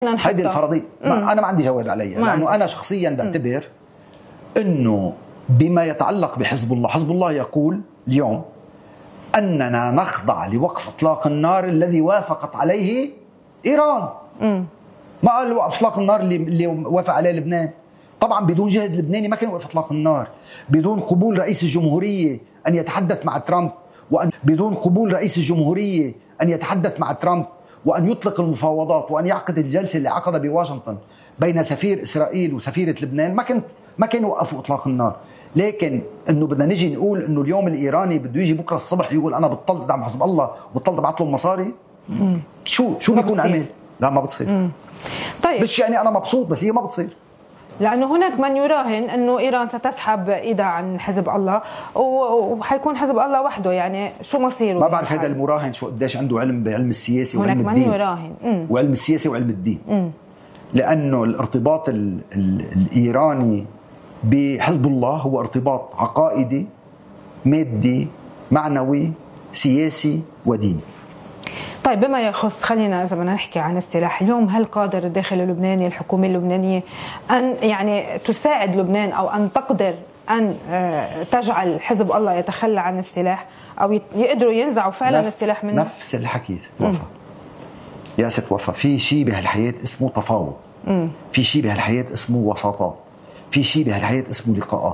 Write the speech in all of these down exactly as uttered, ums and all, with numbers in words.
هذه الفرضية أنا ما عندي جواب عليها، لأنه أنا شخصيا بعتبر أنه بما يتعلق بحزب الله، حزب الله يقول اليوم أننا نخضع لوقف إطلاق النار الذي وافقت عليه إيران. م. ما قال وقف إطلاق النار اللي, اللي وافق عليه لبنان. طبعا بدون جهد لبناني ما كان وقف إطلاق النار، بدون قبول رئيس الجمهورية أن يتحدث مع ترامب، وأن بدون قبول رئيس الجمهورية أن يتحدث مع ترامب وأن يطلق المفاوضات وأن يعقد الجلسة اللي عقدها بواشنطن بين سفير إسرائيل وسفيرة لبنان، ما كان ما كانوا وقفوا إطلاق النار. لكن انه بدنا نجي نقول انه اليوم الايراني بده يجي بكره الصبح يقول انا بطلت ادعم حزب الله وبطلت ابعث لهم مصاري، شو شو بيكون عمل؟ لا ما بتصير. مم. طيب مش يعني انا مبسوط، بس هي ما بتصير، لانه هناك من يراهن انه ايران ستسحب ايدها عن حزب الله وحيكون حزب الله وحده، يعني شو مصيره؟ ما بعرف هذا المراهن شو قديش عنده علم بعلم السياسي وعلم الدين. هناك من يراهن مم. وعلم السياسي وعلم الدين. مم. لانه الارتباط ال ال الايراني بحزب الله هو ارتباط عقائدي مادي معنوي سياسي وديني. طيب بما يخص، خلينا إذا بدنا نحكي عن السلاح اليوم، هل قادر الداخل اللبناني الحكومة اللبنانية أن يعني تساعد لبنان أو أن تقدر أن تجعل حزب الله يتخلى عن السلاح أو يقدروا ينزعوا فعلا السلاح منه؟ نفس الحكي ست وفا. يا ست وفا، في شيء بهالحياة اسمه تفاوض، في شيء بهالحياة اسمه وساطات، في شيء بهالحياة اسمه لقاءات.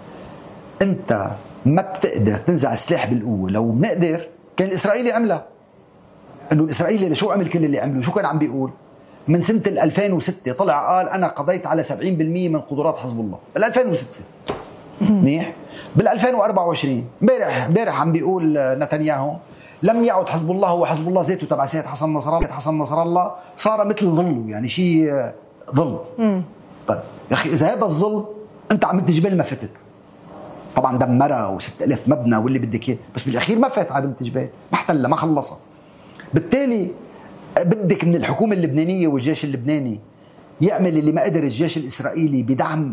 انت ما بتقدر تنزع السلاح بالقوة. لو بنقدر كان الإسرائيلي عملها. انه الإسرائيلي شو عمل كل اللي عمله؟ شو كان عم بيقول؟ من سنة ألفين وستة طلع قال أنا قضيت على سبعين بالمئة من قدرات حزب الله بال ألفين وستة. منيح. بال ألفين وأربعة وعشرين امبارح امبارح عم بيقول نتنياهو لم يعد حزب الله هو حزب الله ذاته تبع سيد حسن نصر الله، حسن نصر الله صار مثل ظله، يعني شيء ظل. طيب يا أخي إذا هذا الظل أنت عملت جبال ما فتت، طبعا دمرها وستة آلاف مبنى واللي بدك إياه، بس بالأخير ما فات على بنت جبال، ما احتلها ما خلصها. بالتالي بدك من الحكومة اللبنانية والجيش اللبناني يعمل اللي ما قدر الجيش الإسرائيلي بدعم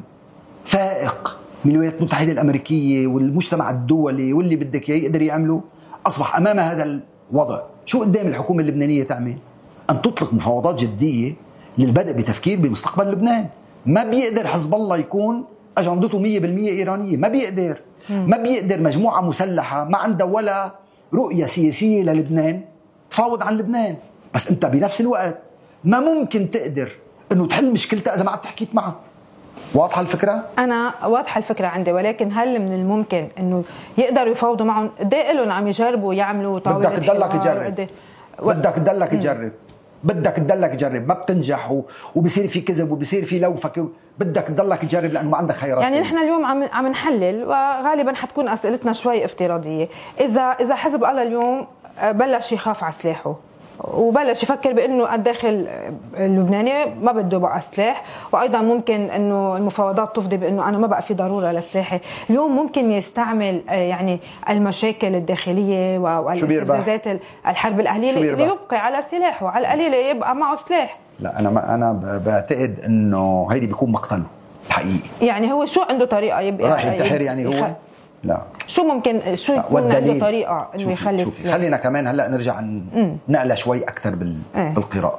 فائق من الولايات المتحدة الأمريكية والمجتمع الدولي واللي بدك إياه يقدر يعمله. أصبح أمام هذا الوضع شو قدام الحكومة اللبنانية تعمل؟ أن تطلق مفاوضات جدية للبدء بتفكير بمستقبل لبنان. ما بيقدر حزب الله يكون أجندته مية بالمية إيرانية، ما بيقدر. ما بيقدر مجموعة مسلحة ما عندها ولا رؤية سياسية للبنان تفاوض عن لبنان. بس أنت بنفس الوقت ما ممكن تقدر أنه تحل مشكلتها إذا ما عاد تحكيت معها. واضحة الفكرة؟ أنا واضحة الفكرة عندي، ولكن هل من الممكن أنه يقدروا يفاوضوا معهم؟ قديه لهم عم يجربوا يعملوا طاولة بدك تضلك تجرب و... بدك تضلك تجرب بدك تضلك تجرب ما بتنجح و... وبصير في كذب وبصير في لوفك، بدك تضلك تجرب لأنه ما عندك خيارات. يعني نحن اليوم عم عم نحلل، وغالبا حتكون أسئلتنا شوي افتراضية. إذا إذا حزب الله اليوم بلش يخاف على سلاحه وبلش يفكر بأنه الداخل اللبناني ما بده بقى سلاح، وأيضا ممكن أنه المفاوضات تفضي بأنه أنا ما بقى في ضرورة لسلاحي، اليوم ممكن يستعمل يعني المشاكل الداخلية والاستفزازات الحرب الأهلية ليبقي على سلاحه، على القليلة يبقى معه سلاح. لا أنا ما أنا بعتقد أنه هيدي بيكون مقتله الحقيقي. يعني هو شو عنده طريقة يبقى راح ينتحر يعني هو؟ لا شو ممكن شو يكون عنده طريقة إنه يخلي السلاح؟ خلينا كمان هلا نرجع نعلى شوي أكثر بال... اه. بالقراءة.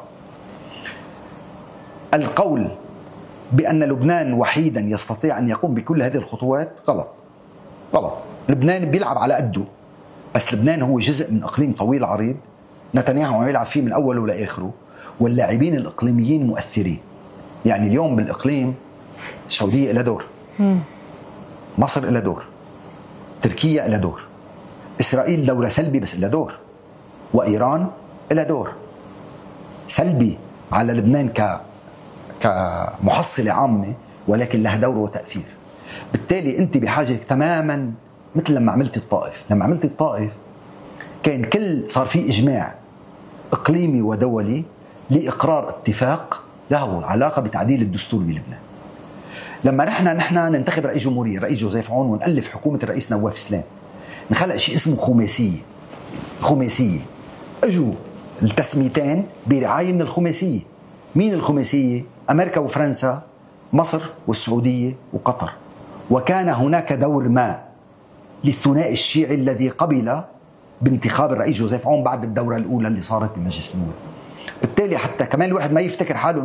القول بأن لبنان وحيدا يستطيع أن يقوم بكل هذه الخطوات غلط. غلط. لبنان بيلعب على قده، بس لبنان هو جزء من إقليم طويل عريض نتنياهو عم يلعب فيه من أوله لآخره، واللاعبين الإقليميين مؤثرين. يعني اليوم بالإقليم السعودية لها دور، مم. مصر لها دور، تركيا لها دور، إسرائيل دورة سلبي بس لها دور، وإيران لها دور سلبي على لبنان ك كمحصلة عامة، ولكن لها دور وتأثير. بالتالي أنت بحاجة تماما مثل لما عملت الطائف. لما عملت الطائف كان كل صار في إجماع إقليمي ودولي لإقرار اتفاق له علاقة بتعديل الدستور بلبنان. لما نحن نحن ننتخب رئيس جمهورية الرئيس جوزيف عون ونألف حكومة الرئيس نواف سلام، نخلق شيء اسمه خماسية. خماسية اجوا التسميتين برعاية من الخماسية. مين الخماسية؟ أمريكا وفرنسا، مصر والسعودية وقطر. وكان هناك دور ما للثنائي الشيعي الذي قبل بانتخاب الرئيس جوزيف عون بعد الدورة الأولى اللي صارت بمجلس النواب. بالتالي حتى كمان الواحد ما يفتكر حاله